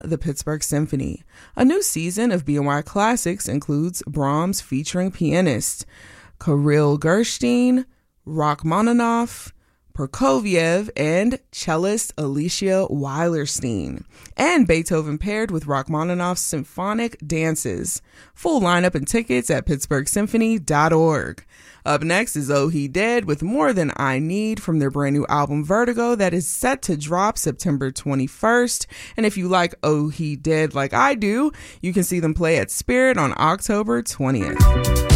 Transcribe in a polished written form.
the Pittsburgh Symphony. A new season of BNY Classics includes Brahms featuring pianist Kirill Gershwin, Rachmaninoff, Prokofiev, and cellist Alicia Weilerstein, and Beethoven paired with Rachmaninoff's symphonic dances. Full lineup and tickets at pittsburghsymphony.org. Up next is Oh He Did with More Than I Need from their brand new album Vertigo that is set to drop September 21st. And if you like Oh He Did like I do, you can see them play at Spirit on October 20th.